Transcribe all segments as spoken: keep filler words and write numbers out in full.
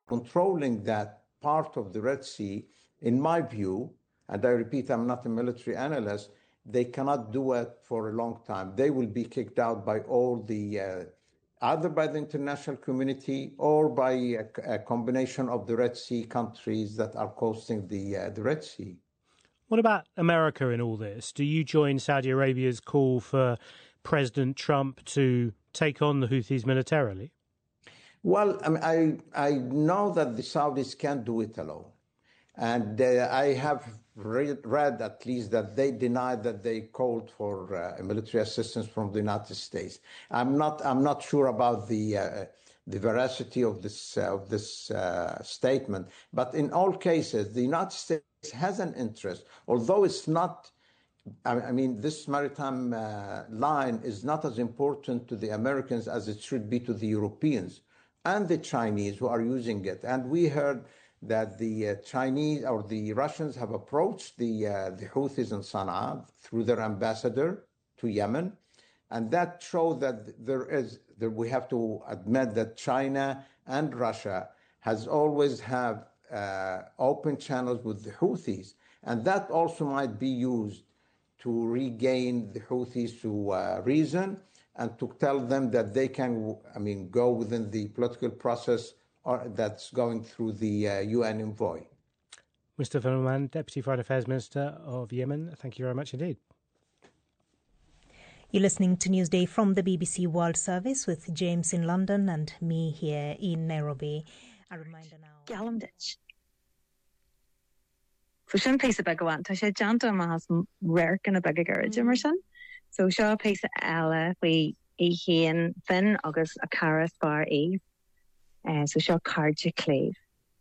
controlling that part of the Red Sea, in my view, and I repeat, I'm not a military analyst, they cannot do it for a long time. They will be kicked out by all the, uh, either by the international community or by a, a combination of the Red Sea countries that are coasting the, uh, the Red Sea. What about America in all this? Do you join Saudi Arabia's call for President Trump to take on the Houthis militarily? Well, I, mean, I, I know that the Saudis can't do it alone. And uh, I have read, read at least that they denied that they called for uh, military assistance from the United States. I'm not, I'm not sure about the, uh, the veracity of this, uh, of this uh, statement. But in all cases, the United States has an interest, although it's not, I mean, this maritime uh, line is not as important to the Americans as it should be to the Europeans and the Chinese who are using it. And we heard that the uh, Chinese or the Russians have approached the, uh, the Houthis in Sana'a through their ambassador to Yemen. And that showed that there is, that we have to admit that China and Russia has always have uh, open channels with the Houthis. And that also might be used to regain the Houthis to uh, reason and to tell them that they can, I mean, go within the political process or that's going through the uh, U N envoy. Mustafa Numan, Deputy Foreign Affairs Minister of Yemen, thank you very much indeed. You're listening to Newsday from the B B C World Service with James in London and me here in Nairobi. A reminder now. Gallamditch. So sin piece bag one, ta sé janta ma has rare in a bag garage immersion. So show a piece of Ella we e hien fin agus a caras bar e. Uh, so show cardja clave.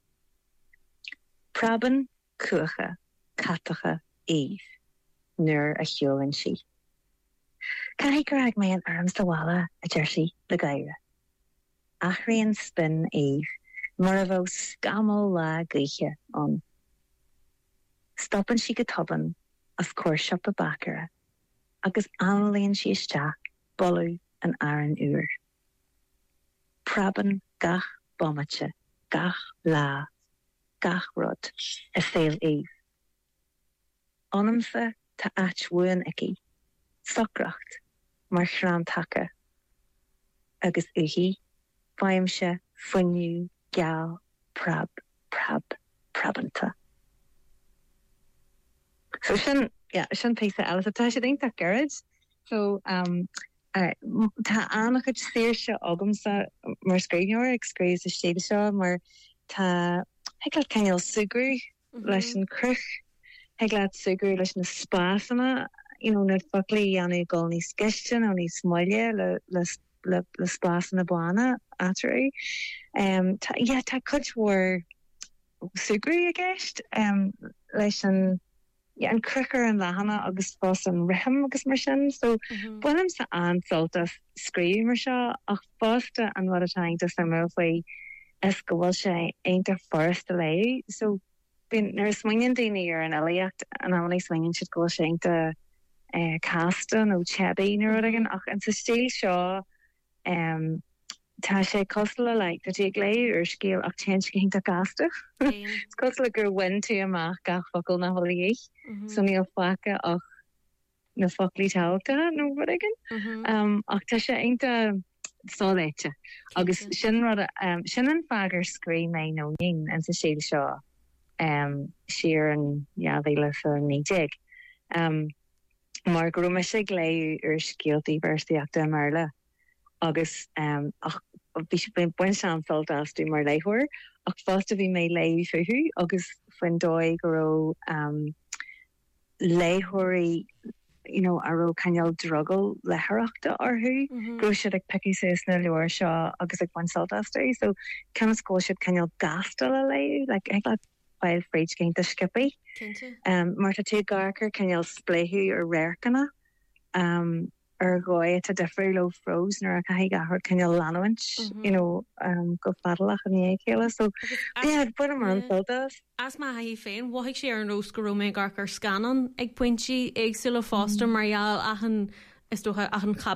Praben kucha katacha eve. Nur a hiolin she. Can I grag me an arms the walla a jersey the gaira? Achrian spin eve. Maravo scamo la gaiche on. Stoppin she getobbin as course up a backera. Agus anlíonn she is jack, bollu an aran ur. Praben gach bommache, gach la, gach rod, a sail eve. Onamse ta ach wuan ekki, sokracht, mar chram taka. Agus uhi, vaimshe, funyu, gal, prab, prab, prabanta. So sin, yeah, sin piece of Alice ta sé think that garage. So um uh, ta annach it séirse agamsa mar scríbneoir ag scríos is stéide seo mar ta heglad ceil sugru leis an cruch heglad sugru leis na spásana you know na fucklí anu gol ní skistin ó ní smoile le le le le spásana blána atri um ta yeah ta could war sugru agist um leis an yeah, and cricker and lahana agus fos and riham agus marshin. So when I'm sa an solta scream marsha ach fosta and what a time to some of way escawal she ain't a first delay. So been there's swinging dini or an Eliot and only swinging should go shank to uh casta no chebby nor again ach and so still shaw um tá sé cosla like the take lay or scale ach change ging to casta. It's cosla gur win to amach gach focal na holy so ní fáca ach na foclí talta no what again um ach tá sé einta soléite agus sin rud um sin an fagar screen me no ning and sa sé seo um sheer and yeah they live for ní dig um mar gro me sig lei ur skeelty versti acta marla agus um ach bí ben buen sam felt as do mar leihor ach fast vi me lei fuhu agus fin dói gro um leihori you know aro canal druggle leharachta or who gro should like picky says na leor shaw agus like one salt astray so can school should canal gastal lei like I got while fridge going to skippy um marta two garker canal splayhu or rare kana um or go at a different low froze nor I got her canal lanowinch you know um go fadlach and the kila so yeah put them on photos as ma hi féin wa sé ar nos go me garcar scanan ag pointí ag sila foster marial ahan is doch ahan